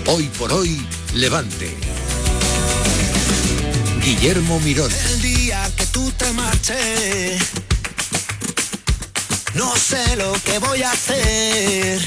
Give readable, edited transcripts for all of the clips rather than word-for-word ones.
Hoy por hoy, Levante. Guillermo Mirón. El día que tú te marches, no sé lo que voy a hacer.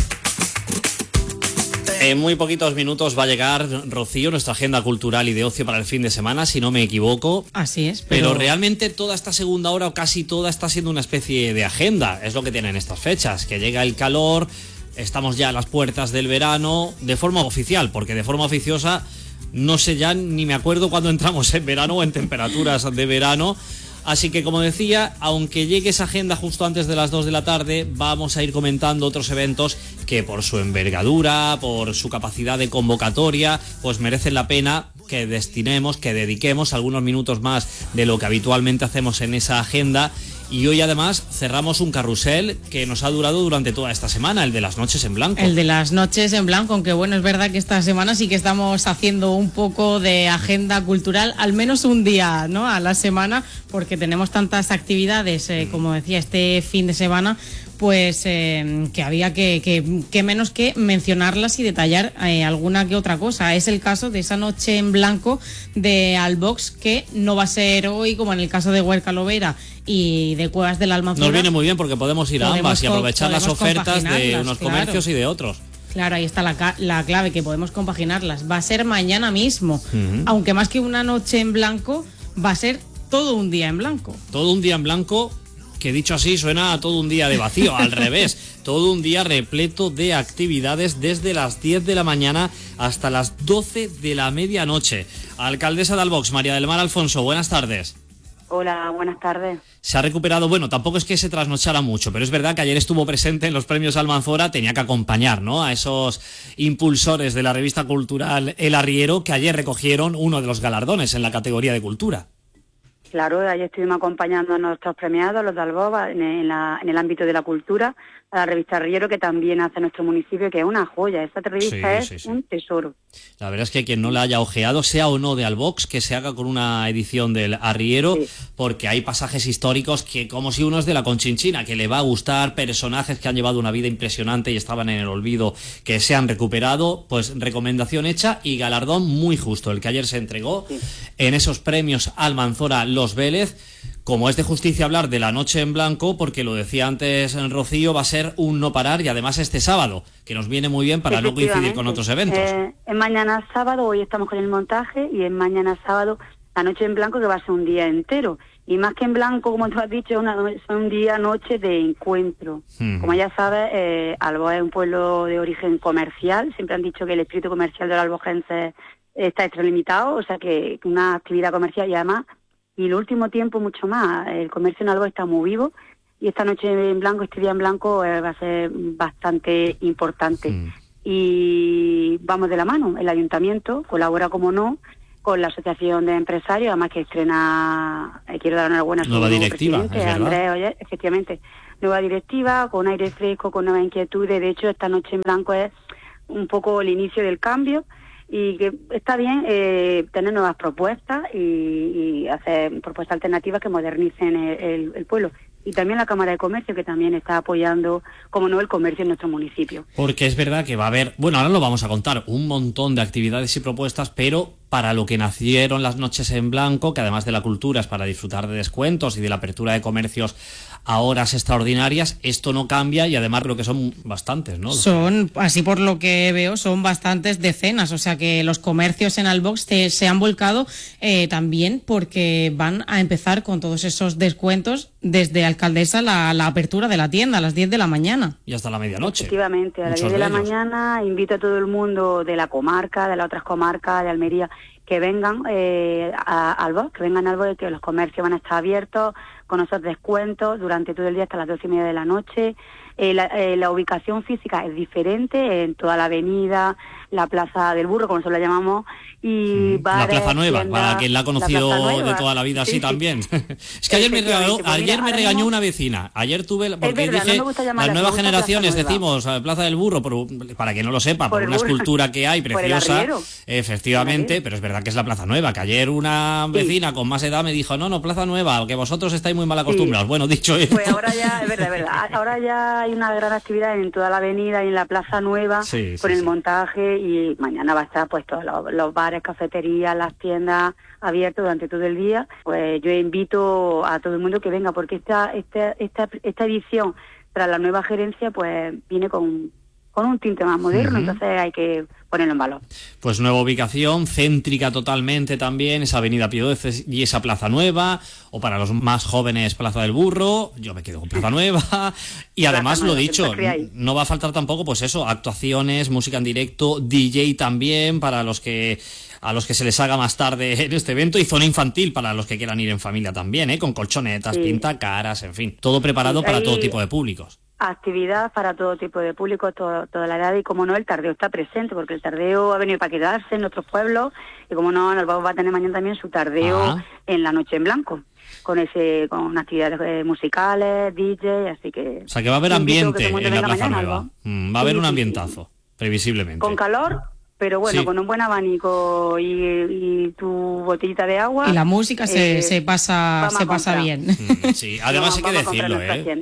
En muy poquitos minutos va a llegar, Rocío, nuestra agenda cultural y de ocio para el fin de semana, si no me equivoco. Así es. Pero realmente toda esta segunda hora, o casi toda, está siendo una especie de agenda. Es lo que tienen estas fechas, que llega el calor, estamos ya a las puertas del verano, de forma oficial, porque de forma oficiosa no sé ya, ni me acuerdo cuándo entramos en verano o en temperaturas de verano. Así que, como decía, aunque llegue esa agenda justo antes de las 2 de la tarde, vamos a ir comentando otros eventos que por su envergadura, por su capacidad de convocatoria, pues merecen la pena que destinemos, que dediquemos algunos minutos más de lo que habitualmente hacemos en esa agenda. Y hoy además cerramos un carrusel que nos ha durado durante toda esta semana, el de las noches en blanco. El de las noches en blanco, aunque bueno, es verdad que esta semana sí que estamos haciendo un poco de agenda cultural, al menos un día, ¿no?, a la semana, porque tenemos tantas actividades, como decía, este fin de semana, pues que había que menos que mencionarlas y detallar alguna que otra cosa. Es el caso de esa noche en blanco de Albox, que no va a ser hoy, como en el caso de Huerca Lovera y de Cuevas del Almanzora. Nos viene muy bien porque podemos ir a ambas y aprovechar las ofertas de unos comercios y de otros. Claro, ahí está la clave, que podemos compaginarlas. Va a ser mañana mismo, aunque más que una noche en blanco, va a ser todo un día en blanco. Todo un día en blanco, que dicho así suena a todo un día de vacío, al revés. Todo un día repleto de actividades desde las 10 de la mañana hasta las 12 de la medianoche. Alcaldesa de Albox, María del Mar Alfonso, buenas tardes. Hola, buenas tardes. Se ha recuperado, bueno, tampoco es que se trasnochara mucho, pero es verdad que ayer estuvo presente en los premios Almanzora, tenía que acompañar, ¿no?, a esos impulsores de la revista cultural El Arriero, que ayer recogieron uno de los galardones en la categoría de cultura. Claro, ayer estuvimos acompañando a nuestros premiados, los de Alboba, en el ámbito de la cultura, a la revista Arriero, que también hace nuestro municipio, que es una joya. Esta revista es un tesoro. La verdad es que quien no la haya ojeado, sea o no de Albox, que se haga con una edición del Arriero, porque hay pasajes históricos que, como si uno es de la Conchinchina, que le va a gustar, personajes que han llevado una vida impresionante y estaban en el olvido, que se han recuperado. Pues recomendación hecha y galardón muy justo, el que ayer se entregó en esos premios Almanzora Los Vélez. Como es de justicia hablar de la noche en blanco, porque lo decía antes Rocío, va a ser un no parar, y además este sábado, que nos viene muy bien para no coincidir con otros eventos. Es mañana sábado, hoy estamos con el montaje, y es mañana sábado la noche en blanco, que va a ser un día entero. Y más que en blanco, como tú has dicho, es un noche de encuentro. Como ya sabes, Albox es un pueblo de origen comercial. Siempre han dicho que el espíritu comercial del albogense está extralimitado, o sea que una actividad comercial, y además, y el último tiempo mucho más, el comercio en Albox está muy vivo, y esta noche en blanco, este día en blanco, va a ser bastante importante. Y vamos de la mano, el ayuntamiento colabora, como no, con la asociación de empresarios, además que estrena, quiero dar enhorabuena a su nueva directiva, presidente, Andrés Oller, efectivamente, nueva directiva, con aire fresco, con nuevas inquietudes. De hecho, esta noche en blanco es un poco el inicio del cambio, y que está bien tener nuevas propuestas y hacer propuestas alternativas que modernicen el pueblo. Y también la Cámara de Comercio, que también está apoyando, como no, el comercio en nuestro municipio. Porque es verdad que va a haber, bueno, ahora lo vamos a contar, un montón de actividades y propuestas, pero para lo que nacieron las noches en blanco, que además de la cultura es para disfrutar de descuentos y de la apertura de comercios a horas extraordinarias, esto no cambia, y además creo que son bastantes, ¿no? Son, así por lo que veo, son bastantes decenas, o sea que los comercios en Albox se han volcado también, porque van a empezar con todos esos descuentos desde Alcaldesa la apertura de la tienda a las 10 de la mañana. Y hasta la medianoche. Efectivamente, a las 10 de la mañana invito a todo el mundo de la comarca, de las otras comarcas, de Almería, que vengan a Albox, que vengan a Albox, que los comercios van a estar abiertos con esos descuentos durante todo el día hasta las 12:30 de la noche. La ubicación física es diferente en toda la avenida, la Plaza del Burro, como nosotros la llamamos, y la Plaza Nueva, para quien la ha conocido de toda la vida así también. Es que ayer me regañó una vecina. Ayer tuve, porque dije, las nuevas generaciones decimos Plaza del Burro, para que no lo sepa, por una escultura que hay preciosa, efectivamente, pero es verdad que es la Plaza Nueva, que ayer una vecina con más edad me dijo, no, Plaza Nueva, que vosotros estáis muy mal acostumbrados. Bueno, dicho eso. Pues ahora ya, es verdad, ahora ya hay una gran actividad en toda la avenida y en la Plaza Nueva, con el montaje y mañana va a estar pues todos los bares, cafeterías, las tiendas abiertas durante todo el día. Pues yo invito a todo el mundo que venga, porque esta edición, tras la nueva gerencia, pues viene con un tinte más moderno, entonces hay que ponerlo en valor. Pues nueva ubicación, céntrica totalmente también, esa avenida Pío XII y esa Plaza Nueva, o para los más jóvenes Plaza del Burro, yo me quedo con Plaza Nueva, y además lo dicho, no va a faltar tampoco pues eso, actuaciones, música en directo, DJ también, para a los que se les haga más tarde en este evento, y zona infantil para los que quieran ir en familia también, con colchonetas, pintacaras, en fin, todo preparado para todo tipo de públicos. Actividad para todo tipo de público, toda la edad, y como no, el tardeo está presente, porque el tardeo ha venido para quedarse en nuestros pueblos, y como no, Albao va a tener mañana también su tardeo en la noche en blanco, con actividades musicales, DJ, así que... O sea que va a haber ambiente en la Plaza Nueva. Va a haber un ambientazo, previsiblemente. Con calor, pero bueno, con un buen abanico y tu botellita de agua. Y la música se pasa bien. Sí, además hay que decirlo,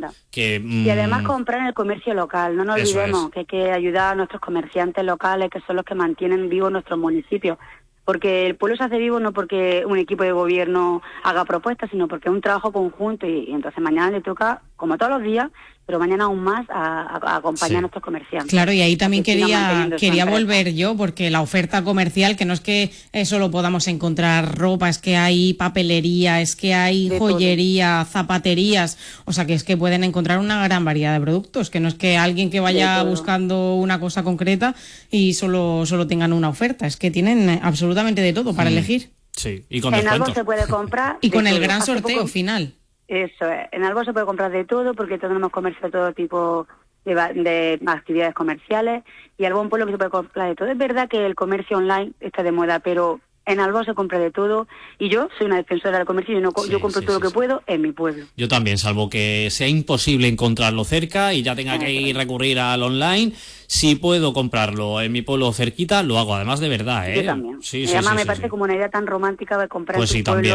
y además comprar en el comercio local. No nos olvidemos que hay que ayudar a nuestros comerciantes locales, que son los que mantienen vivo nuestros municipios. Porque el pueblo se hace vivo no porque un equipo de gobierno haga propuestas, sino porque es un trabajo conjunto, y entonces mañana le toca, como todos los días, pero mañana aún más, a acompañar a nuestros comerciantes. Claro, y ahí también quería volver yo, porque la oferta comercial, que no es que solo podamos encontrar ropa, es que hay papelería, es que hay joyería, zapaterías, o sea que es que pueden encontrar una gran variedad de productos, que no es que alguien que vaya buscando una cosa concreta y solo tengan una oferta, es que tienen absolutamente de todo para elegir. Sí, y con descuento. En algo se puede comprar. Y con el gran sorteo final. Eso es, en Albao se puede comprar de todo, porque tenemos comercio de todo tipo de actividades comerciales, y Albao es un pueblo que se puede comprar de todo. Es verdad que el comercio online está de moda, pero en Albao se compra de todo, y yo soy una defensora del comercio, y yo compro todo lo que puedo en mi pueblo. Yo también, salvo que sea imposible encontrarlo cerca y ya tenga que recurrir al online. Si puedo comprarlo en mi pueblo cerquita, lo hago, además de verdad, Yo también. Además me parece como una idea tan romántica de comprar en tu pueblo,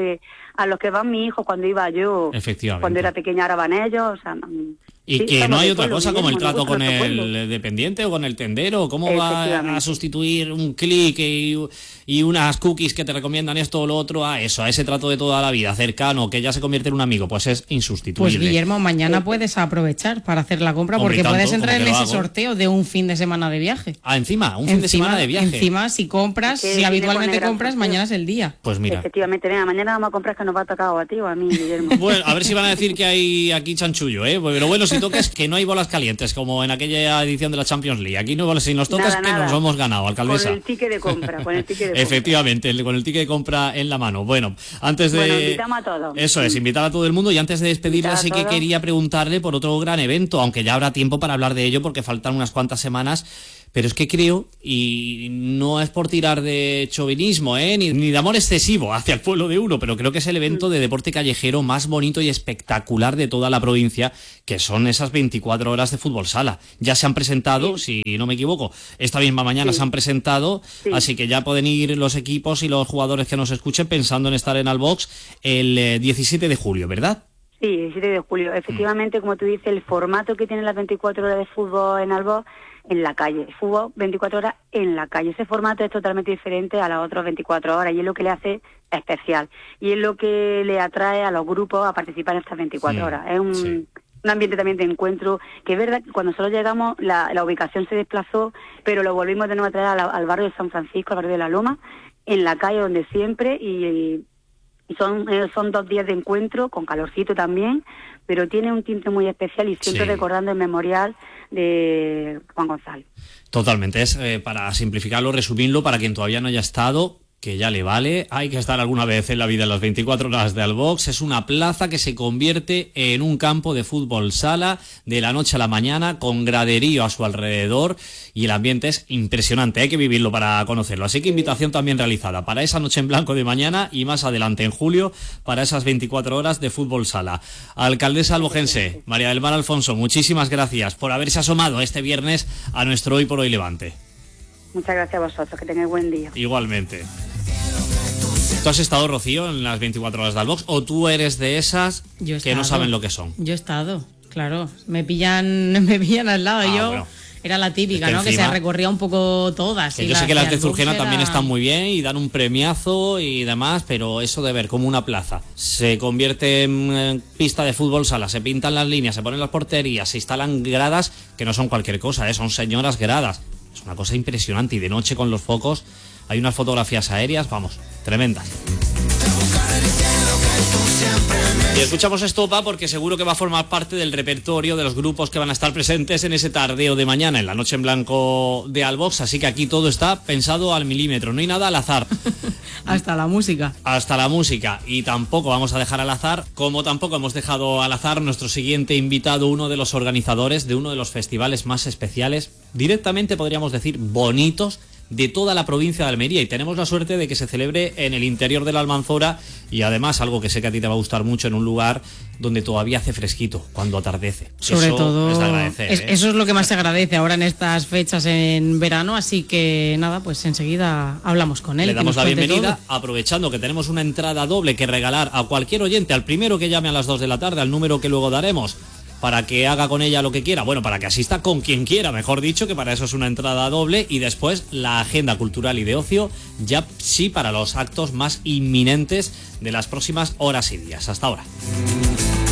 a los que van mis hijos cuando iba yo, cuando era pequeña, ahora van ellos, o sea... Y que no hay otra cosa como el trato con el dependiente o con el tendero. ¿Cómo va a sustituir un clic y unas cookies que te recomiendan esto o lo otro a ese trato de toda la vida, cercano, que ya se convierte en un amigo? Pues es insustituible. Pues Guillermo, mañana puedes aprovechar para hacer la compra, porque puedes entrar en ese sorteo de un fin de semana de viaje. Encima, fin de semana de viaje. Encima, si habitualmente compras, mañana es el día. Pues mira. Efectivamente, mañana vamos a comprar, que nos va a tocar a ti o a mí, Guillermo. Bueno, a ver si van a decir que hay aquí chanchullo, pero bueno, si tocas que no hay bolas calientes, como en aquella edición de la Champions League. Aquí no, si nos tocas que nos hemos ganado, alcaldesa. Con el ticket de compra, Efectivamente, con el ticket de compra en la mano. Bueno, invitamos a todos. Eso es, invitar a todo el mundo, y antes de despedirla sí que quería preguntarle por otro gran evento, aunque ya habrá tiempo para hablar de ello porque faltan unas cuantas semanas. Pero es que creo, y no es por tirar de chauvinismo, ni de amor excesivo hacia el pueblo de uno, pero creo que es el evento de deporte callejero más bonito y espectacular de toda la provincia, que son esas 24 horas de fútbol sala. Ya se han presentado, si no me equivoco, esta misma mañana se han presentado, así que ya pueden ir los equipos y los jugadores que nos escuchen pensando en estar en Albox el 17 de julio, ¿verdad? Sí, 17 de julio. Efectivamente, como tú dices, el formato que tienen las 24 horas de fútbol en Albox, en la calle, fútbol 24 horas en la calle. Ese formato es totalmente diferente a las otras 24 horas y es lo que le hace especial. Y es lo que le atrae a los grupos a participar en estas 24 horas. Es un ambiente también de encuentro, que es verdad que cuando nosotros llegamos la ubicación se desplazó, pero lo volvimos de nuevo a traer al barrio de San Francisco, al barrio de La Loma, en la calle donde siempre, y son 2 días de encuentro, con calorcito también, pero tiene un tinte muy especial, y siempre recordando el memorial de Juan González. Totalmente, es para simplificarlo, resumirlo, para quien todavía no haya estado, que ya le vale, hay que estar alguna vez en la vida en las 24 horas de Albox. Es una plaza que se convierte en un campo de fútbol sala de la noche a la mañana, con graderío a su alrededor, y el ambiente es impresionante, hay que vivirlo para conocerlo. Así que invitación también realizada para esa noche en blanco de mañana, y más adelante en julio para esas 24 horas de fútbol sala. Alcaldesa albogense María del Mar Alfonso, muchísimas gracias por haberse asomado este viernes a nuestro Hoy por Hoy Levante. Muchas gracias a vosotros, que tengáis buen día. Igualmente. ¿Tú has estado, Rocío, en las 24 horas de Albox, o tú eres de esas que no saben lo que son? Yo he estado, claro. Me pillan al lado. Yo era la típica, Es que ¿no? encima, que se recorría un poco todas. Que y yo sé que las de Zurgena Albuquerque también están muy bien y dan un premiazo y demás, pero eso de ver cómo una plaza se convierte en pista de fútbol sala, se pintan las líneas, se ponen las porterías, se instalan gradas, que no son cualquier cosa, son señoras gradas. Es una cosa impresionante y de noche con los focos hay unas fotografías aéreas, vamos, tremendas. Y escuchamos Estopa porque seguro que va a formar parte del repertorio de los grupos que van a estar presentes en ese tardeo de mañana, en la Noche en Blanco de Albox, así que aquí todo está pensado al milímetro, no hay nada al azar. Hasta la música. Hasta la música, y tampoco vamos a dejar al azar, como tampoco hemos dejado al azar nuestro siguiente invitado, uno de los organizadores de uno de los festivales más especiales, directamente podríamos decir bonitos, de toda la provincia de Almería, y tenemos la suerte de que se celebre en el interior de la Almanzora y además algo que sé que a ti te va a gustar mucho, en un lugar donde todavía hace fresquito cuando atardece. Sobre eso todo es de agradecer, eso es lo que más se agradece ahora en estas fechas en verano, así que nada, pues enseguida hablamos con él. Le damos la bienvenida, todo. aprovechando que tenemos una entrada doble que regalar a cualquier oyente, al primero que llame a las 2 de la tarde, al número que luego daremos, para que haga con ella lo que quiera, bueno, para que asista con quien quiera, mejor dicho, que para eso es una entrada doble, y después la agenda cultural y de ocio, ya sí para los actos más inminentes de las próximas horas y días. Hasta ahora.